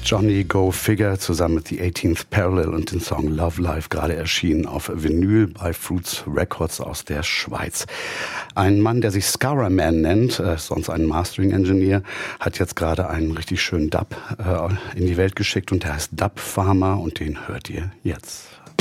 Johnny Go Figure zusammen mit The 18th Parallel und den Song Love Life, gerade erschienen auf Vinyl bei Fruits Records aus der Schweiz. Ein Mann, der sich Scara Man nennt, sonst ein Mastering Engineer, hat jetzt gerade einen richtig schönen Dub in die Welt geschickt und der heißt Dub Farmer und den hört ihr jetzt.